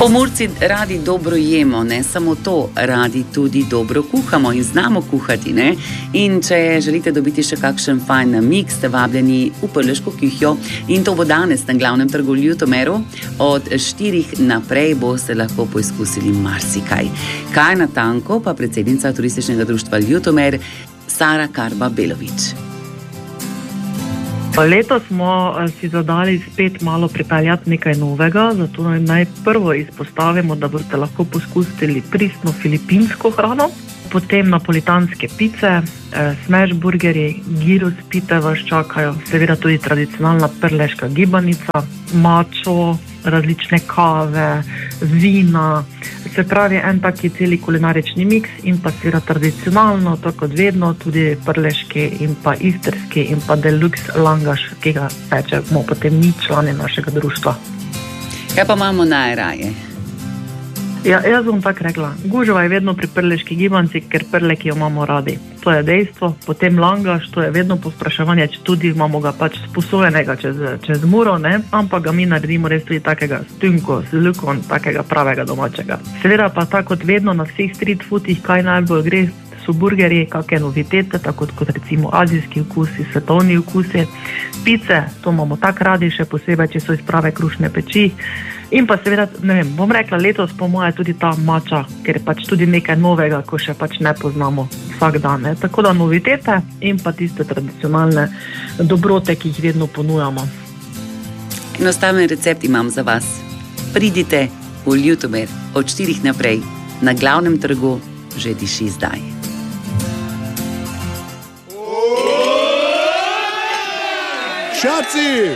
Pomurci radi dobro jemo, ne samo to, radi tudi dobro kuhamo in znamo kuhati, ne? In če želite dobiti še kakšen fajn namik, ste vabljeni v Prleško kuhjo in to bo danes na glavnem trgu v Ljutomeru. Od 4 naprej boste lahko poizkusili marsikaj. Kaj natanko pa predsednica Turističnega društva Ljutomer Sara Karba-Belovič. Letos smo si zadali spet malo pripeljati nekaj novega, zato naj prvo izpostavimo, da boste lahko poskusili pristno filipinsko hrano, potem napolitanske pice, smash burgerji, gyros pite vas čakajo, seveda tudi tradicionalna prleška gibanica, mačo, različne kave, vina, se pravi en taki celi kulinarični miks in pa seveda tradicionalno, tako kot vedno, tudi prleški in pa istrski in pa deluxe langaš, ki ga pečemo potem mi člani našega društva. Kaj pa imamo najraje? Ja, jaz bom tako rekla, gužva je vedno pri prleški gibanci, ker prleki jo imamo radi. To je dejstvo, potem langaš, to je vedno povpraševanje, če tudi imamo ga pač sposojenega čez muro, ne? Ampak ga mi naredimo res tudi takega stunko, z lukom, takega pravega domačega. Seveda pa tako kot vedno na vseh street foodih, kaj najbolj gre, so burgerji, kakšne novitete, tako kot recimo azijski okusi, svetovni okusi, pice, to imamo tako radi, še posebej, če so iz prave krušne peči. In pa seveda, ne vem, bom rekla letos po moje tudi ta mača, ker je pač tudi nekaj novega, ko še pač ne poznamo vsak dan. Ne? Tako da novitete in pa tiste tradicionalne dobrote, ki jih vedno ponujamo. Enostaven recept imam za vas. Pridite v Ljutomer od 4 naprej, na glavnem trgu že diši zdaj. Šaci!